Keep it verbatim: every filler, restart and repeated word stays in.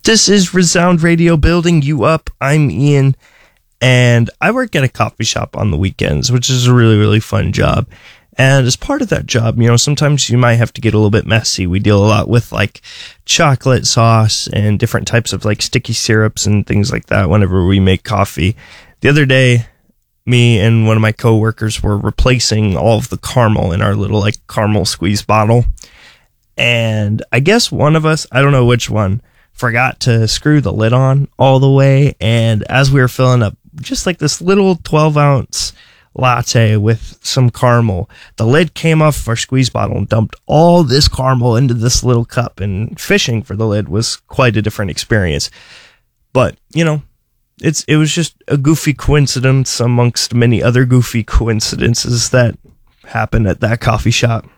This is Resound Radio, building you up. I'm Ian, and I work at a coffee shop on the weekends, which is a really, really fun job. And as part of that job, you know, sometimes you might have to get a little bit messy. We deal a lot with like chocolate sauce and different types of like sticky syrups and things like that whenever we make coffee. The other day, me and one of my coworkers were replacing all of the caramel in our little like caramel squeeze bottle. And I guess one of us, I don't know which one, forgot to screw the lid on all the way. And as we were filling up just like this little twelve ounce latte with some caramel, the lid came off of our squeeze bottle and dumped all this caramel into this little cup. And fishing for the lid was quite a different experience. But, you know, it's it was just a goofy coincidence amongst many other goofy coincidences that happened at that coffee shop.